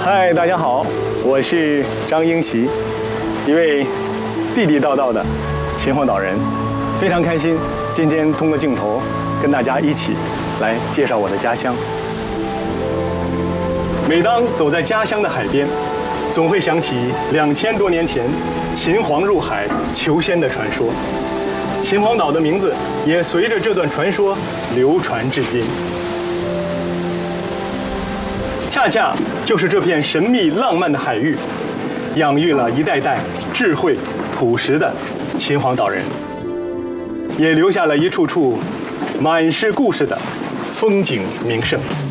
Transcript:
嗨，大家好，我是张英习，一位地地道道的秦皇岛人，非常开心今天通过镜头跟大家一起来介绍我的家乡。每当走在家乡的海边，总会想起2000多年前秦皇入海求仙的传说，秦皇岛的名字也随着这段传说流传至今。恰恰就是这片神秘浪漫的海域，养育了一代代智慧朴实的秦皇岛人，也留下了一处处满是故事的风景名胜。